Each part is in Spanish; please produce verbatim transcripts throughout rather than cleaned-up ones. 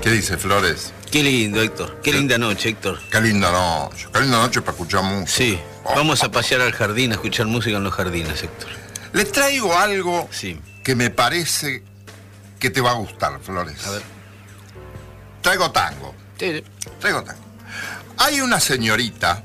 ¿Qué dice Flores? Qué lindo, Héctor. Qué linda noche, Héctor. Qué linda noche. Qué linda noche para escuchar música. Sí. Oh. Vamos a pasear al jardín, a escuchar música en los jardines, Héctor. Le traigo algo Sí. que me parece que te va a gustar, Flores. A ver. Traigo tango. Sí. Traigo tango. Hay una señorita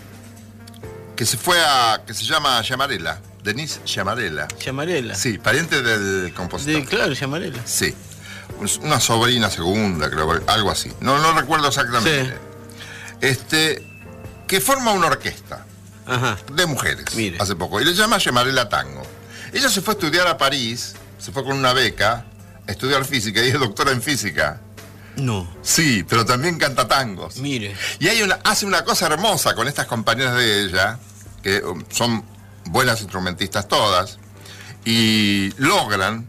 que se fue a... que se llama Llamarela. Denise Llamarela. Llamarela. Sí, pariente del compositor. De, claro, Llamarela. Sí. Una sobrina segunda, creo, algo así. No, no recuerdo exactamente. Sí. Este, que forma una orquesta Ajá. de mujeres, Mire. hace poco, y le llama Llamarela Tango. Ella se fue a estudiar a París, se fue con una beca, a estudiar física, y es doctora en física. No. Sí, pero también canta tangos. Mire. Y hay una, hace una cosa hermosa con estas compañeras de ella, que um, son buenas instrumentistas todas, y logran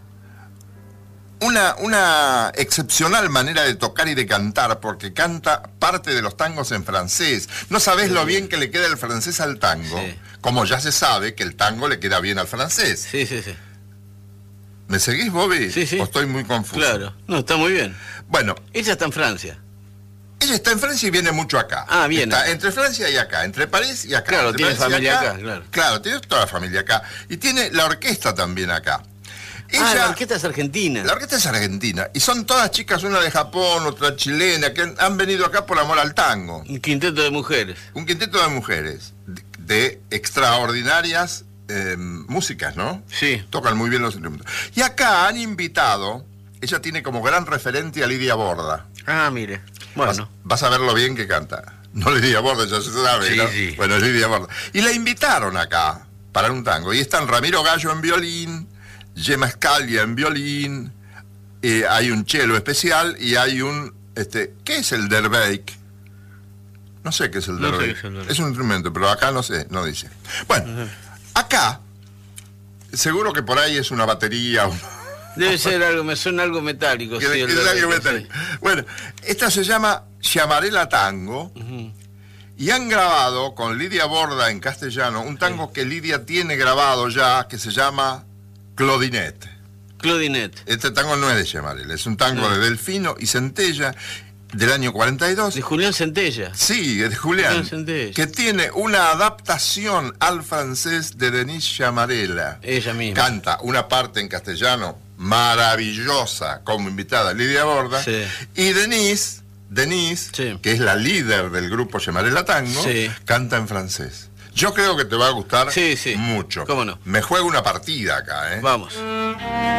una, una excepcional manera de tocar y de cantar, porque canta parte de los tangos en francés. No sabés Sí. lo bien que le queda el francés al tango, Sí. como ya se sabe que el tango le queda bien al francés. Sí, sí, sí. ¿Me seguís, Bobby? Sí, sí. ¿O estoy muy confuso? Claro. No, está muy bien. Bueno, Ella está en Francia. ella está en Francia y viene mucho acá. Ah, viene. Está entre Francia y acá, entre París y acá. Claro, Entre tiene París y familia acá, claro. Claro, tiene toda la familia acá. Y tiene la orquesta también acá. Ah, Ella- la orquesta es argentina. La orquesta es argentina. Y son todas chicas, una de Japón, otra chilena, que han, han venido acá por amor al tango. Un quinteto de mujeres. Un quinteto de mujeres, de, de extraordinarias eh, músicas, ¿no? Sí. Tocan muy bien los instrumentos. Y acá han invitado, ella tiene como gran referente a Lidia Borda. Ah, mire. Vas, Bueno. vas a ver lo bien que canta. No Lidia Borda, ya se sabe, Sí, ¿no? sí. Bueno, es Lidia Borda. Y la invitaron acá para un tango. Y están Ramiro Gallo en violín, Gemma Scalia en violín, eh, hay un cello especial y hay un... este ¿qué es el derbeik? No sé qué es el No sé derbeik. qué es el derbeik. Es un instrumento, pero acá no sé, no dice. Bueno, acá, seguro que por ahí es una batería... un- Debe ser algo, me suena algo metálico. que- sí, que el es de- algo sí. metálico. Bueno, esta se llama Llamarela Tango. Ujú. Y han grabado con Lidia Borda en castellano un tango que Lidia tiene grabado ya, que se llama Clodinette. Claudinette. Este tango no es de Llamarela, es un tango No. de Delfino y Centella del año cuarenta y dos. De Julián Centella. Sí, es de Julián, Julián Centella. que tiene una adaptación al francés de Denise Llamarela. Ella misma. Canta una parte en castellano maravillosa como invitada Lidia Borda. Sí. Y Denise, Denise Sí. que es la líder del grupo Llamarela Tango, Sí. canta en francés. Yo creo que te va a gustar Sí, sí. mucho. ¿Cómo no? Me juego una partida acá, ¿eh? Vamos.